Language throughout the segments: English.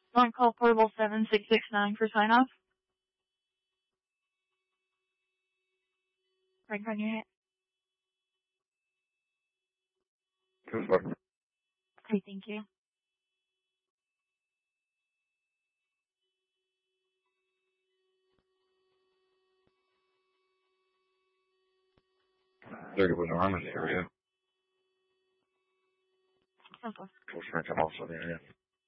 Want call portable 7669 for sign off? Right on your head. Okay, thank you. There was an arm in the area. Okay. Frank, I'm also in the area.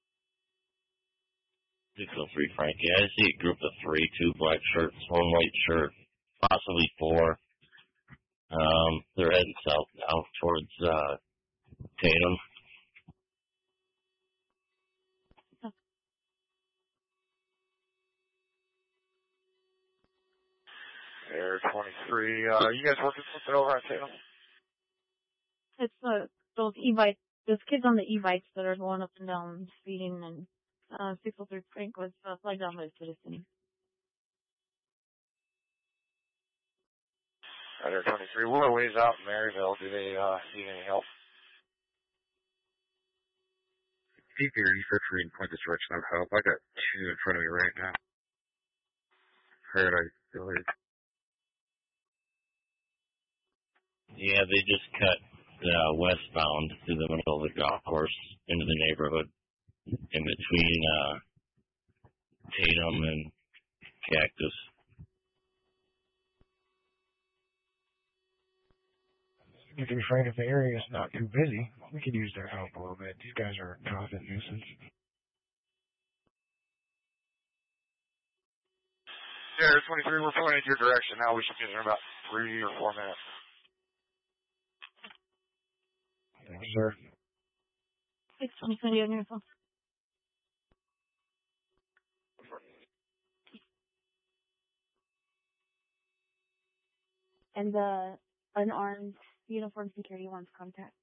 603 Frank. Yeah, I see a group of 3, 2 black shirts, 1 white shirt, possibly 4. They're heading south now towards Tatum. Air 23. You guys working something over at Tatum? It's those e-bikes, those kids on the e-bikes that are going up and down speeding, and 603 Frank was flagged down by a citizen. Air 23. We're a ways out in Maryville. Do they need any help? Keep your E53 and point this direction of help. I got 2 in front of me right now. Heard I feel it. Yeah, they just cut westbound through the middle of the golf course into the neighborhood in between Tatum and Cactus. If you're afraid if the area is not too busy, we could use their help a little bit. These guys are a constant nuisance. Air 23, we're pointing in your direction now. We should get there in about 3 or 4 minutes. Thank you, sir. 620 on your phone. And the unarmed uniformed security wants contact.